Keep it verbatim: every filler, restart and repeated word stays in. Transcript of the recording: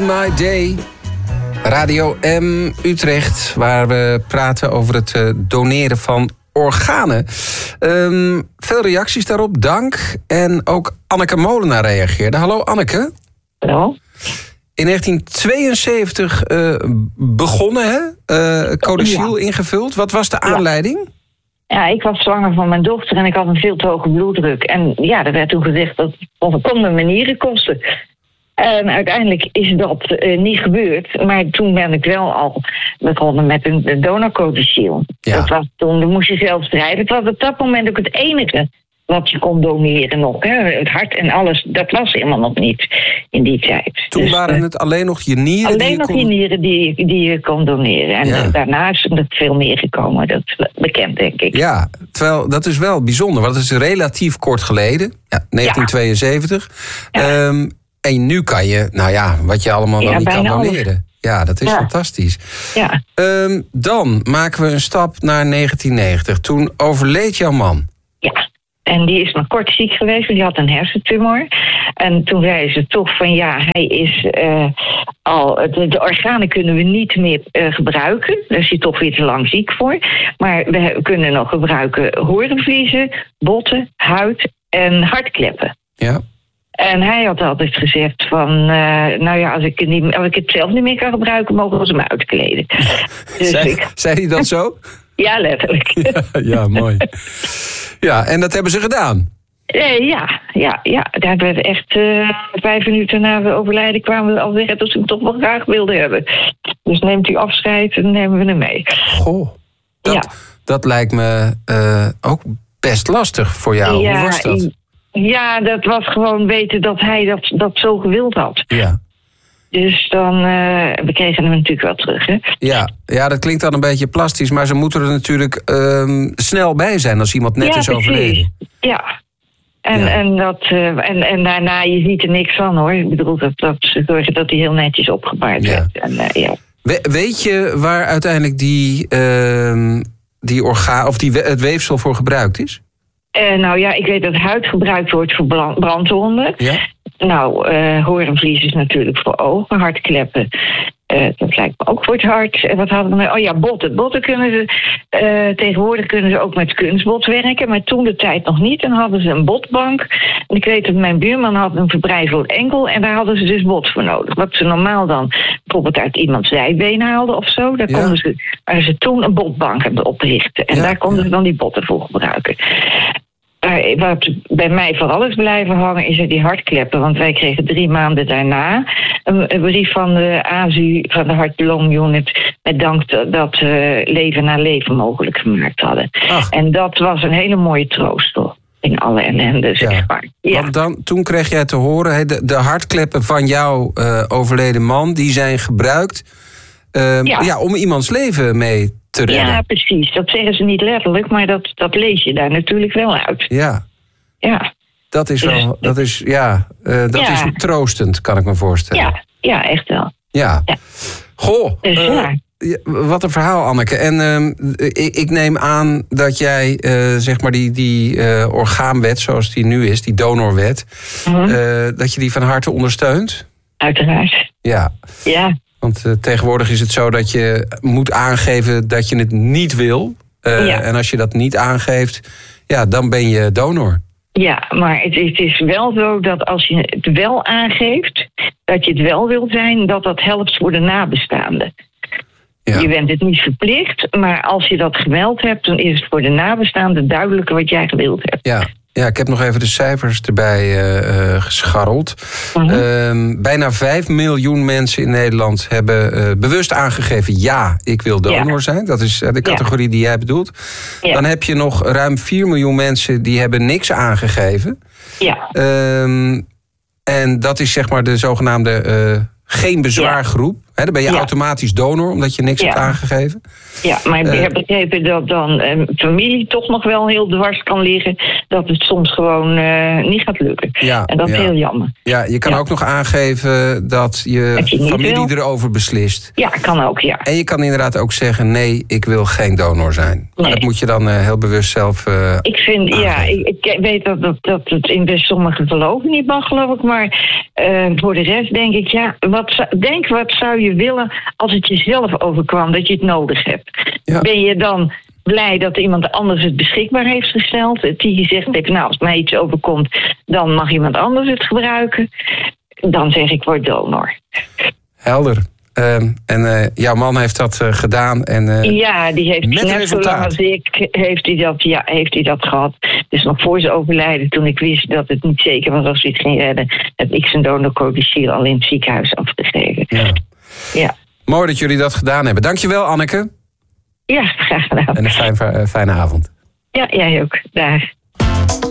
In My Day. Radio M Utrecht, waar we praten over het uh, doneren van organen. Um, veel reacties daarop, dank. En ook Anneke Molenaar reageerde. Hallo Anneke. Hallo. In negentien tweeënzeventig uh, begonnen, hè? Uh, Codicil ja. ingevuld. Wat was de aanleiding? Ja, ik was zwanger van mijn dochter en ik had een veel te hoge bloeddruk. En ja, er werd toen gezegd dat het kon me manieren kosten. En uiteindelijk is dat uh, niet gebeurd. Maar toen ben ik wel al begonnen met een donorcodicil. Ja. Dat was toen, dan moest je zelf strijden. Het was op dat moment ook het enige wat je kon doneren nog. Hè. Het hart en alles, dat was helemaal nog niet in die tijd. Toen dus, waren het alleen nog je nieren alleen die je nog kon... je nieren die, die je kon doneren. En ja. daarna is er veel meer gekomen. Dat is bekend, denk ik. Ja, terwijl dat is wel bijzonder. Want het is relatief kort geleden. Ja, negentien tweeënzeventig. Ja. Um, en nu kan je, nou ja, wat je allemaal ja, niet kan doneren. Alles. Ja, dat is ja. fantastisch. Ja. Um, dan maken we een stap naar negentien negentig. Toen overleed jouw man. Ja. En die is maar kort ziek geweest, want die had een hersentumor. En toen zei ze toch van ja, hij is uh, al. De, de organen kunnen we niet meer uh, gebruiken. Daar is hij toch weer te lang ziek voor. Maar we kunnen nog gebruiken horenvliezen, botten, huid en hartkleppen. Ja. En hij had altijd gezegd van, uh, nou ja, als ik, het niet, als ik het zelf niet meer kan gebruiken, mogen we ze me uitkleden. Dus zei, ik... zei hij dat zo? Ja, letterlijk. Ja, ja, mooi. Ja, en dat hebben ze gedaan? Uh, ja, ja, ja. Daar werd echt uh, vijf minuten na het overlijden kwamen we al zeggen dat ze hem toch wel graag wilden hebben. Dus neemt u afscheid en nemen we hem mee. Goh, dat, ja. dat lijkt me uh, ook best lastig voor jou. Ja, hoe was dat? Ja, dat was gewoon weten dat hij dat, dat zo gewild had. Ja. Dus dan, uh, we kregen hem natuurlijk wel terug, hè? Ja, ja, dat klinkt dan een beetje plastisch, maar ze moeten er natuurlijk um, snel bij zijn als iemand net ja, is overleden. Ja, en, ja. en, dat, uh, en, en daarna, je ziet er niks van, hoor. Ik bedoel, dat, dat ze zorgen dat hij heel netjes opgebaard ja. werd. En, uh, ja. We, weet je waar uiteindelijk die, uh, die orgaan, of die, het weefsel voor gebruikt is? Uh, nou ja, ik weet dat huid gebruikt wordt voor brandwonden. Ja? Nou, uh, horenvlies is natuurlijk voor ogen, hartkleppen. Uh, dat lijkt me ook voor het hart. En wat hadden we? Oh ja, botten. Botten kunnen ze. Uh, tegenwoordig kunnen ze ook met kunstbot werken, maar toen de tijd nog niet. En hadden ze een botbank. En ik weet dat mijn buurman had een verbrijzeld enkel en daar hadden ze dus bot voor nodig. Wat ze normaal dan bijvoorbeeld uit iemands zijbeen haalden of zo. Daar ja. konden ze, waar ze toen een botbank hebben opgericht. En ja, daar konden ja. ze dan die botten voor gebruiken. Uh, wat bij mij vooral is blijven hangen is er die hartkleppen. Want wij kregen drie maanden daarna een, een brief van de A Z U, van de Heart Lung Unit, met dank dat we uh, leven na leven mogelijk gemaakt hadden. Ach. En dat was een hele mooie troost, toch? In alle ellende, zeg ja. maar. Ja. Want dan, toen kreeg jij te horen, de, de hartkleppen van jouw uh, overleden man, die zijn gebruikt uh, ja. Ja, om iemands leven mee te redden. Ja, precies. Dat zeggen ze niet letterlijk, maar dat, dat lees je daar natuurlijk wel uit. Ja. Ja. Dat is wel, dat is, ja, uh, dat ja. is troostend, kan ik me voorstellen. Ja, ja echt wel. Ja. ja. Goh, dus, uh, ja. wat een verhaal, Anneke. En uh, ik, ik neem aan dat jij, uh, zeg maar, die, die uh, orgaanwet zoals die nu is, die donorwet, mm-hmm. uh, dat je die van harte ondersteunt? Uiteraard. Ja. Ja. Want uh, tegenwoordig is het zo dat je moet aangeven dat je het niet wil. Uh, ja. En als je dat niet aangeeft, ja, dan ben je donor. Ja, maar het, het is wel zo dat als je het wel aangeeft, dat je het wel wilt zijn, dat dat helpt voor de nabestaanden. Ja. Je bent het niet verplicht, maar als je dat gemeld hebt, dan is het voor de nabestaanden duidelijker wat jij gewild hebt. Ja. Ja, ik heb nog even de cijfers erbij uh, gescharreld. Uh-huh. Uh, bijna vijf miljoen mensen in Nederland hebben uh, bewust aangegeven, ja, ik wil donor ja. zijn. Dat is de categorie ja. die jij bedoelt. Ja. Dan heb je nog ruim vier miljoen mensen die hebben niks aangegeven. Ja. Uh, en dat is zeg maar de zogenaamde uh, geen bezwaargroep. He, dan ben je ja. automatisch donor, omdat je niks ja. hebt aangegeven. Ja, maar ik Uh, heb begrepen dat dan uh, familie toch nog wel heel dwars kan liggen. Dat het soms gewoon uh, niet gaat lukken. Ja, en dat is ja. heel jammer. Ja, je kan ja. ook nog aangeven dat je, je familie wil. erover beslist. Ja, kan ook, ja. En je kan inderdaad ook zeggen, nee, ik wil geen donor zijn. Nee. Maar dat moet je dan uh, heel bewust zelf uh, Ik vind, aangeven. ja, ik, ik weet dat, dat, dat het in best sommige geloven niet mag, geloof ik. Maar uh, voor de rest denk ik, ja, wat, denk wat zou je willen als het jezelf overkwam, dat je het nodig hebt. Ja. Ben je dan blij dat iemand anders het beschikbaar heeft gesteld? Die zegt, nou, als mij iets overkomt, dan mag iemand anders het gebruiken. Dan zeg ik, word donor. Helder. Uh, en uh, jouw man heeft dat uh, gedaan. En, uh, ja, die heeft met net zo lang als ik heeft hij dat, ja, heeft hij dat gehad. Dus nog voor zijn overlijden, toen ik wist dat het niet zeker was als hij het ging redden, heb ik zijn donorcodiciel al in het ziekenhuis afgegeven. Ja. Ja. Mooi dat jullie dat gedaan hebben. Dankjewel, Anneke. Ja, graag gedaan. En een fijn, fijne avond. Ja, jij ook. Dag.